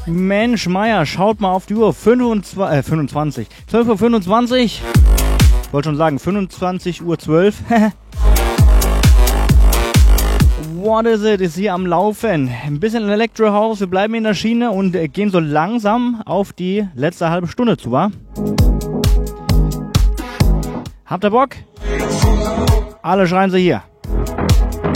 Mensch, Meier, schaut mal auf die Uhr. 25. 12:25 Uhr. Ich wollte schon sagen, 25:12 Uhr. What is it? Ist hier am Laufen. Ein bisschen Electro House. Wir bleiben in der Schiene und gehen so langsam auf die letzte halbe Stunde zu, wa? Habt ihr Bock? Alle schreien sie hier.